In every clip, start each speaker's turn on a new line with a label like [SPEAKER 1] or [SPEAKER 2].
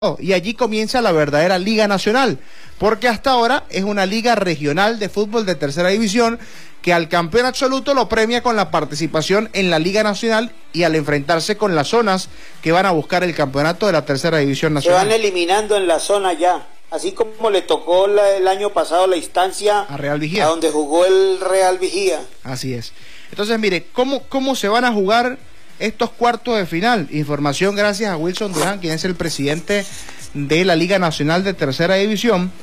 [SPEAKER 1] Y allí comienza la verdadera Liga Nacional, porque hasta ahora es una liga regional de fútbol de tercera división que al campeón absoluto lo premia con la participación en la Liga Nacional y al enfrentarse con las zonas que van a buscar el campeonato de la tercera división nacional.
[SPEAKER 2] Se van eliminando en la zona ya, así como le tocó el año pasado la instancia
[SPEAKER 1] a Real Vigía,
[SPEAKER 2] a donde jugó el Real Vigía.
[SPEAKER 1] Así es. Entonces mire, ¿cómo se van a jugar estos cuartos de final? Información gracias a Wilson Durán, quien es el presidente de la Liga Nacional de Tercera División.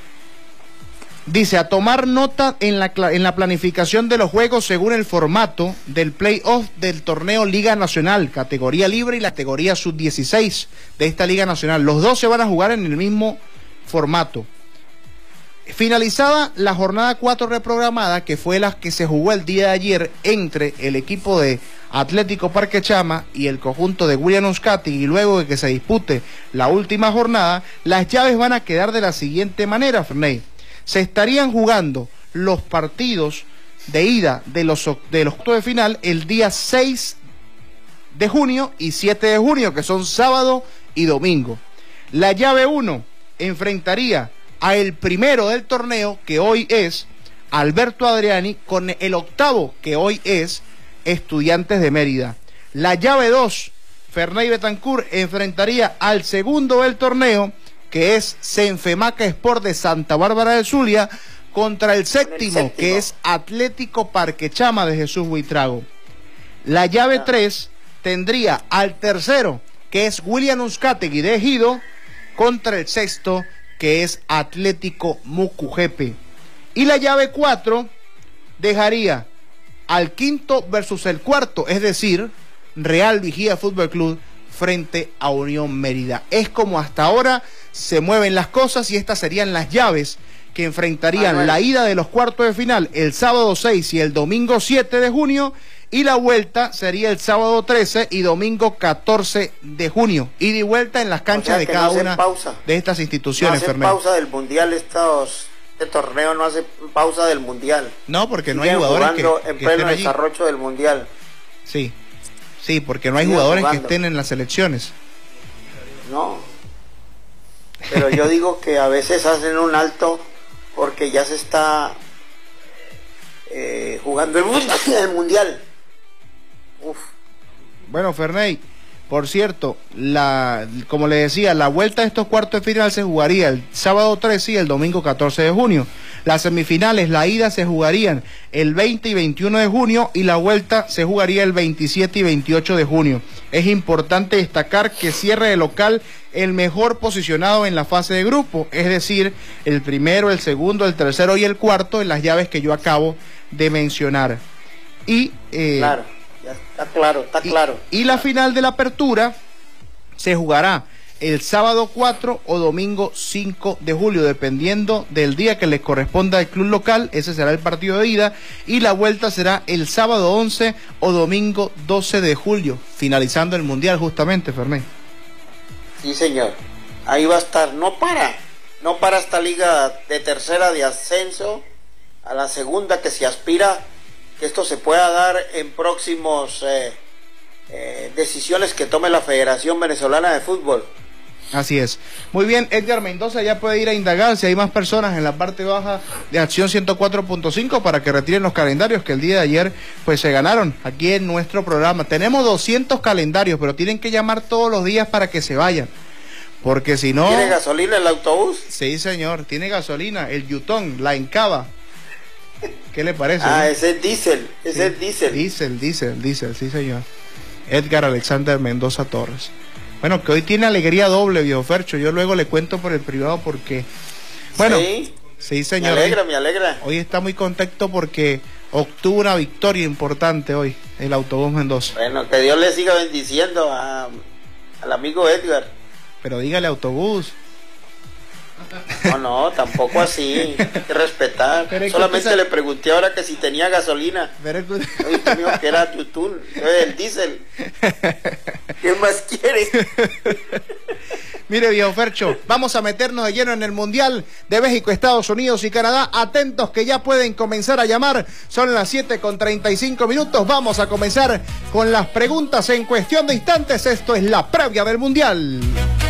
[SPEAKER 1] Dice, a tomar nota en la planificación de los juegos según el formato del playoff del torneo Liga Nacional, categoría libre y la categoría sub-16 de esta Liga Nacional. Los dos se van a jugar en el mismo formato. Finalizada la jornada 4 reprogramada, que fue la que se jugó el día de ayer entre el equipo de Atlético Parquechama y el conjunto de William Uzcategui, y luego de que se dispute la última jornada, las llaves van a quedar de la siguiente manera, Ferney. Se estarían jugando los partidos de ida de los octavos de final el día 6 de junio y 7 de junio, que son sábado y domingo. La llave 1 enfrentaría a el primero del torneo, que hoy es Alberto Adriani, con el octavo, que hoy es Estudiantes de Mérida. La llave 2, Ferney Betancourt enfrentaría al segundo del torneo, que es Senfemaca Sport de Santa Bárbara del Zulia, contra el séptimo, que es Atlético Parquechama de Jesús Buitrago. La llave 3 tendría al tercero, que es William Uzcategui de Ejido, contra el sexto, que es Atlético Mucujepe. Y la llave 4 dejaría al quinto versus el cuarto, es decir, Real Vigía Fútbol Club frente a Unión Mérida. Es como hasta ahora se mueven las cosas, y estas serían las llaves que enfrentarían la ida de los cuartos de final el sábado 6 y el domingo 7 de junio, y la vuelta sería el sábado 13 y domingo 14 de junio. Ida y vuelta en las canchas de cada una de estas instituciones.
[SPEAKER 2] No hacen pausa del mundial este torneo, no hace pausa del mundial.
[SPEAKER 1] No, porque no hay jugadores
[SPEAKER 2] en pleno desarrollo del mundial.
[SPEAKER 1] Sí, porque no hay jugadores que estén en las selecciones.
[SPEAKER 2] No, pero yo digo que a veces hacen un alto porque ya se está jugando el mundial. Uf.
[SPEAKER 1] Bueno, Ferney, por cierto, como le decía, la vuelta de estos cuartos de final se jugaría el sábado 13 y el domingo 14 de junio. Las semifinales, la ida se jugarían el 20 y 21 de junio y la vuelta se jugaría el 27 y 28 de junio. Es importante destacar que cierre de local el mejor posicionado en la fase de grupo, es decir, el primero, el segundo, el tercero y el cuarto en las llaves que yo acabo de mencionar. Y
[SPEAKER 2] claro. Ya está claro.
[SPEAKER 1] Y la final de la apertura se jugará el sábado 4 o domingo 5 de julio, dependiendo del día que les corresponda al club local. Ese será el partido de ida, y la vuelta será el sábado 11 o domingo 12 de julio, finalizando el mundial justamente, Fermín.
[SPEAKER 2] Sí, señor. Ahí va a estar. No para esta liga de tercera de ascenso a la segunda, que se aspira que esto se pueda dar en próximos decisiones que tome la Federación Venezolana de Fútbol.
[SPEAKER 1] Así es. Muy bien, Edgar Mendoza ya puede ir a indagar si hay más personas en la parte baja de Acción 104.5 para que retiren los calendarios que el día de ayer pues se ganaron aquí en nuestro programa. Tenemos 200 calendarios, pero tienen que llamar todos los días para que se vayan, porque si no...
[SPEAKER 2] ¿Tiene gasolina el autobús?
[SPEAKER 1] Sí, señor, tiene gasolina, el Yutón, la Encaba. ¿Qué le parece?
[SPEAKER 2] Ese es diésel,
[SPEAKER 1] Diésel, sí, señor. Edgar Alexander Mendoza Torres. Bueno, que hoy tiene alegría doble, viejo Fercho. Yo luego le cuento por el privado porque... Bueno, sí, señor.
[SPEAKER 2] Me alegra.
[SPEAKER 1] Hoy está muy contento porque obtuvo una victoria importante hoy, el Autobús Mendoza.
[SPEAKER 2] Bueno, que Dios le siga bendiciendo al amigo Edgar.
[SPEAKER 1] Pero dígale Autobús.
[SPEAKER 2] No, tampoco así, hay que respetar. Solamente le pregunté ahora que si tenía gasolina. Oye, usted dijo que era tutún, el diésel. ¿Qué más quiere?
[SPEAKER 1] Mire, viejo Fercho, vamos a meternos de lleno en el Mundial de México, Estados Unidos y Canadá. Atentos que ya pueden comenzar a llamar. Son las 7:35. Vamos a comenzar con las preguntas en cuestión de instantes. Esto es la previa del Mundial.